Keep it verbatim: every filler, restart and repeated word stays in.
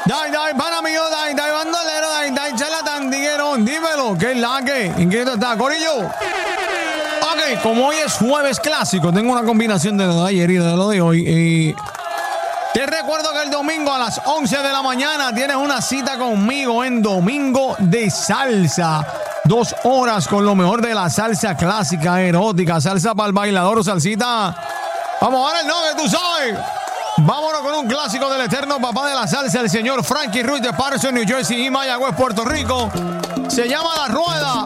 Dai, dai, pana mío, dai, dai, bandolero, dai, dai, charlatán, diguero, dímelo, ¿qué es la que? ¿En qué está, Corillo? Ok, como hoy es jueves clásico, tengo una combinación de lo de ayer y de lo de hoy. Y te recuerdo que el domingo a las once de la mañana tienes una cita conmigo en Domingo de Salsa. Dos horas con lo mejor de la salsa clásica, erótica, salsa para el bailador o salsita. Vamos a ver el nombre, tú sabes. Vámonos con un clásico del eterno papá de la salsa, el señor Frankie Ruiz de Patterson, New Jersey y Mayagüez, Puerto Rico. Se llama La Rueda.